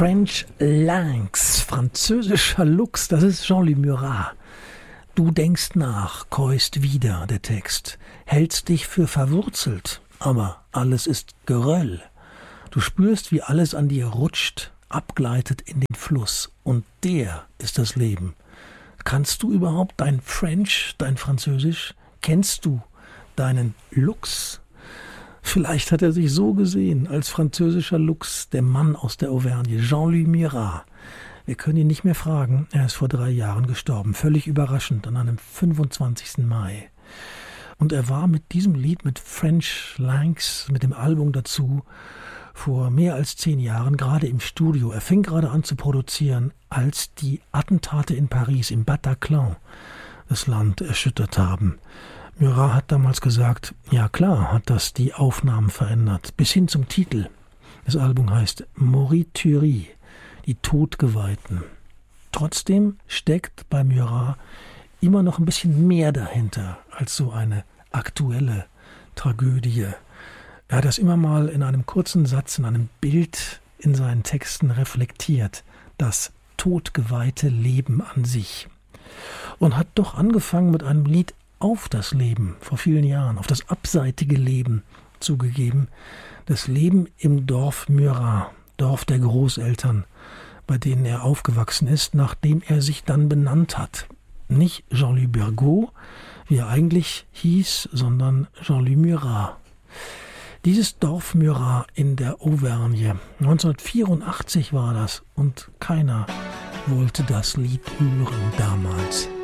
French Lynx, französischer Luchs, das ist Jean-Louis Murat. Du denkst nach, käust wieder, der Text, hältst dich für verwurzelt, aber alles ist Geröll. Du spürst, wie alles an dir rutscht, abgleitet in den Fluss, und der ist das Leben. Kannst du überhaupt dein French, dein Französisch? Kennst du deinen Luchs? Vielleicht hat er sich so gesehen, als französischer Luchs, der Mann aus der Auvergne, Jean-Louis Murat. Wir können ihn nicht mehr fragen, er ist vor 3 Jahren gestorben, völlig überraschend, an einem 25. Mai. Und er war mit diesem Lied, mit French Lynx, mit dem Album dazu, vor mehr als 10 Jahren gerade im Studio. Er fing gerade an zu produzieren, als die Attentate in Paris, im Bataclan, das Land erschüttert haben. Murat hat damals gesagt, ja klar hat das die Aufnahmen verändert, bis hin zum Titel. Das Album heißt Morituri, die Todgeweihten. Trotzdem steckt bei Murat immer noch ein bisschen mehr dahinter als so eine aktuelle Tragödie. Er hat das immer mal in einem kurzen Satz, in einem Bild in seinen Texten reflektiert, das todgeweihte Leben an sich. Und hat doch angefangen mit einem Lied auf das Leben vor vielen Jahren, auf das abseitige Leben zugegeben. Das Leben im Dorf Murat, Dorf der Großeltern, bei denen er aufgewachsen ist, nachdem er sich dann benannt hat. Nicht Jean-Louis Bergaud, wie er eigentlich hieß, sondern Jean-Louis Murat. Dieses Dorf Murat in der Auvergne, 1984 war das, und keiner wollte das Lied hören damals.